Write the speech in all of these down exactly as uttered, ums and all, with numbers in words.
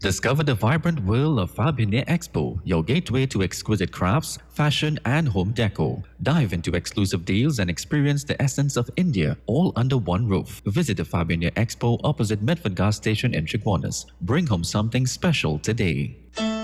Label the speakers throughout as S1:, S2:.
S1: Discover the vibrant world of Fabionia Expo, your gateway to exquisite crafts, fashion, and home decor. Dive into exclusive deals and experience the essence of India, all under one roof. Visit the Fabionia Expo opposite Medford Gas Station in Chaguanas. Bring home something special today.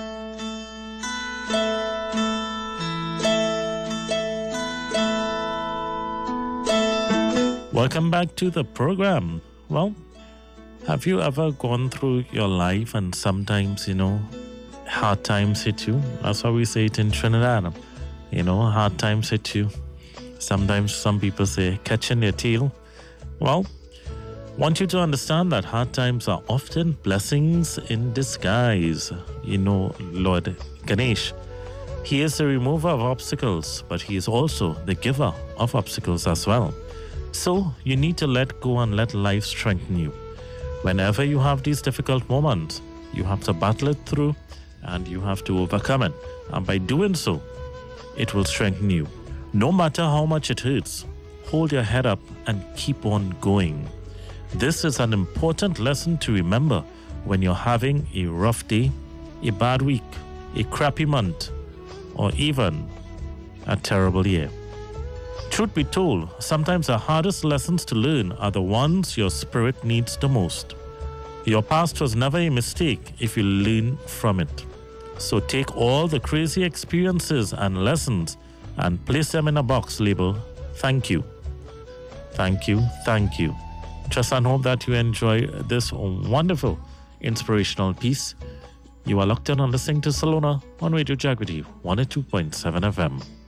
S2: Welcome back to the program. Well, have you ever gone through your life and sometimes, you know, hard times hit you? That's how we say it in Trinidad. You know, hard times hit you. Sometimes some people say catching their tail. Well, want you to understand that hard times are often blessings in disguise. You know, Lord Ganesh, he is the remover of obstacles, but he is also the giver of obstacles as well. So you need to let go and let life strengthen you. Whenever you have these difficult moments, you have to battle it through and you have to overcome it. And by doing so, it will strengthen you. No matter how much it hurts, hold your head up and keep on going. This is an important lesson to remember when you're having a rough day, a bad week, a crappy month, or even a terrible year. Truth be told, sometimes the hardest lessons to learn are the ones your spirit needs the most. Your past was never a mistake if you learn from it. So take all the crazy experiences and lessons and place them in a box labeled, thank you. Thank you, thank you. Trust and hope that you enjoy this wonderful inspirational piece. You are locked in on listening to Salona on Radio Jagriti one oh two point seven F M.